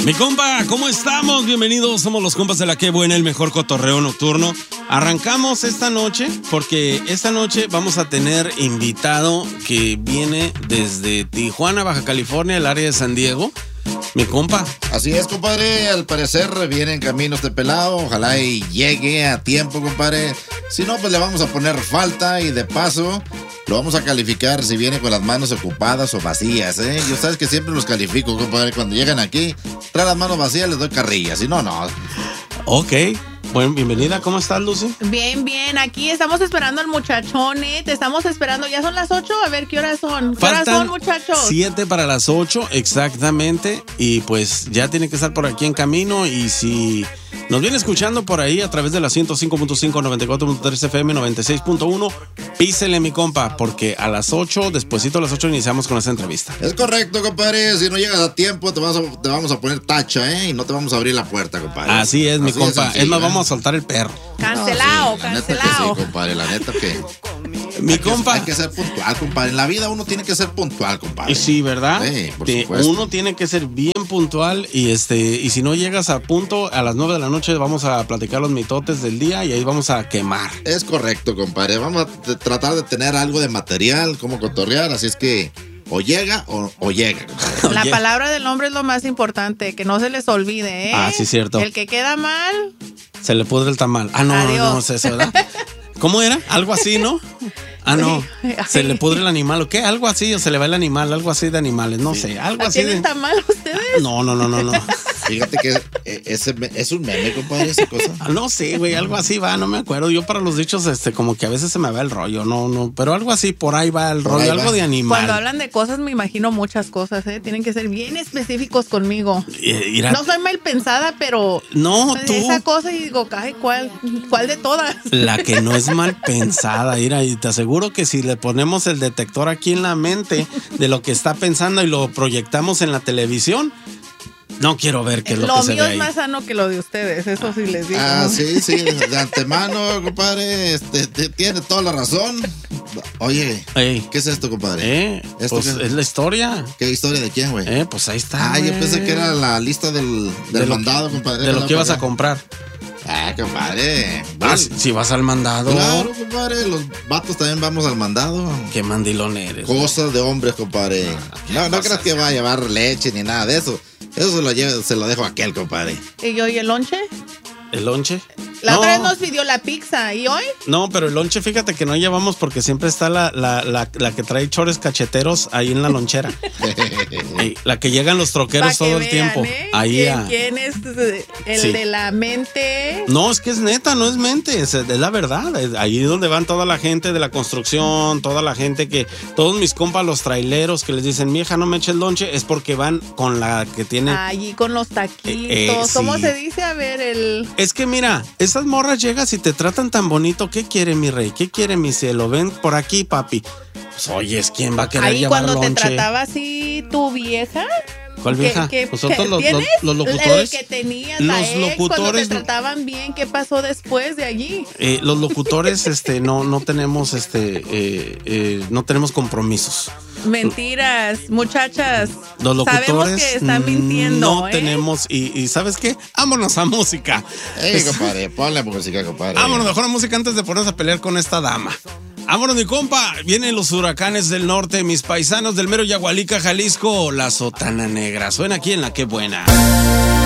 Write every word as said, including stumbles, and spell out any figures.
Mi compa, ¿cómo estamos? Bienvenidos, somos los compas de la Qué Buena, el mejor cotorreo nocturno. Arrancamos esta noche porque esta noche vamos a tener invitado que viene desde Tijuana, Baja California, el área de San Diego. Mi compa. Así es, compadre, al parecer viene en camino este pelado, ojalá y llegue a tiempo, compadre. Si no, pues le vamos a poner falta y de paso lo vamos a calificar si viene con las manos ocupadas o vacías, ¿eh? Yo sabes que siempre los califico, compadre, cuando llegan aquí, trae las manos vacías, les doy carrilla, si no, no. Ok. Bueno, bienvenida. ¿Cómo estás, Lucy? Bien, bien. Aquí estamos esperando al muchachón, ¿eh? Te estamos esperando. ¿Ya son las ocho? A ver, ¿qué horas son? ¿Qué horas son, muchachos? Siete para las ocho, exactamente. Y pues ya tiene que estar por aquí en camino. Y si nos viene escuchando por ahí a través de la ciento cinco punto cinco, noventa y cuatro punto tres F M, noventa y seis punto uno, písele, mi compa, porque a las ocho, despuesito a las ocho, iniciamos con esta entrevista. Es correcto, compadre. Si no llegas a tiempo, te vamos a, te vamos a poner tacha, ¿eh? Y no te vamos a abrir la puerta, compadre. Así es, mi Así compa. sencillo, Es más, ¿eh? vamos a soltar el perro. Cancelado, No, sí, la cancelado. neta que sí, compadre, la neta que... Mi hay compa. Que, hay que ser puntual, compadre. En la vida uno tiene que ser puntual, compadre. Y sí, ¿verdad? Sí, por Te- supuesto. uno tiene que ser bien puntual y este y si no llegas a punto, a las nueve de la noche vamos a platicar los mitotes del día y ahí vamos a quemar. Es correcto, compadre. Vamos a t- tratar de tener algo de material, como cotorrear, así es que o llega o, o llega, compadre. La Oye. palabra del hombre es lo más importante, que no se les olvide, ¿eh? Ah, sí, cierto. El que queda mal, Se le pudre el tamal. Ah, no, no, Adiós. no es eso, ¿verdad? ¿Cómo era? Algo así, ¿no? Ah, no. Se le pudre el animal, ¿o qué? Algo así, o se le va el animal, algo así de animales, no sé, algo así ¿tienen de... tan mal ustedes? No, no, no, no, no. Fíjate que eh, ese me- es un meme, compadre, esa cosa. Ah, no sé, güey, algo así va, no me acuerdo. Yo para los dichos, este, como que a veces se me va el rollo, no, no, pero algo así, por ahí va el Por rollo, ahí algo va. de animal. Cuando hablan de cosas me imagino muchas cosas, ¿eh? Tienen que ser bien específicos conmigo. Eh, mira, No soy mal pensada, pero no, tú, esa cosa y digo, ay, ¿cuál, cuál de todas? la que no es mal pensada, mira, y te aseguro que si le ponemos el detector aquí en la mente de lo que está pensando y lo proyectamos en la televisión, no quiero ver qué es lo, Lo que se mío ve es ahí. más sano que lo de ustedes, eso sí les digo. Ah, sí, sí, de antemano, compadre, este, te- tiene toda la razón. Oye, Ey, ¿qué es esto, compadre? eh, ¿Esto pues qué? es la historia. ¿Qué historia de quién, güey? Eh, pues ahí está. Ah, yo güey. pensé que era la lista del, del De lo mandado, que- compadre. De lo que ibas a comprar. Ah, compadre. Ah, Vale. si, si vas al mandado, Claro, compadre, los vatos también vamos al mandado. qué mandilón eres. Cosas de hombres, compadre. No, no creas que va a llevar leche ni nada de eso. Eso se lo, lleva, se lo dejo a aquel, compadre. ¿Y yo y el lonche? ¿El lonche? La No. otra vez nos pidió la pizza, ¿y hoy? No, pero el lonche, fíjate que no llevamos porque siempre está la, la, la, la que trae chores cacheteros ahí en la lonchera. Ey, la que llegan los troqueros Pa' que todo el vean, tiempo. ¿eh? Ahí ¿Quién, a... quién es eh, el Sí. de la mente? No, es que es neta, no es mente, es, es la verdad. Es ahí donde van toda la gente de la construcción, toda la gente que, todos mis compas, los traileros que les dicen, mi hija, no me eche el lonche, es porque van con la que tiene. Allí con los taquitos. Eh, eh, ¿Cómo sí. se dice? A ver, el... Es que mira, esas morras llegas y te tratan tan bonito. ¿Qué quiere mi rey? ¿Qué quiere mi cielo? Ven por aquí, papi. Pues oyes, ¿quién va a querer Ahí llevar cuando te lonche? trataba así tu vieja. ¿Cuál vieja? ¿Qué- qué- Nosotros qué los, los, tienes? los locutores. El que tenías, Los la ex, cuando te locutores- trataban bien, ¿qué pasó después de allí? Eh, los locutores, este, no, no tenemos, este, eh, eh, no tenemos compromisos. Mentiras, muchachas. Los locutores Sabemos que están mintiendo. no ¿eh? tenemos y, y ¿sabes qué? Vámonos a música. Ey, compadre, ponle música, compadre. Vámonos mejor a música antes de ponernos a pelear con esta dama. Vámonos, mi compa. Vienen los huracanes del norte, mis paisanos del mero Yagualica, Jalisco. La sotana negra. Suena aquí en La Qué Buena.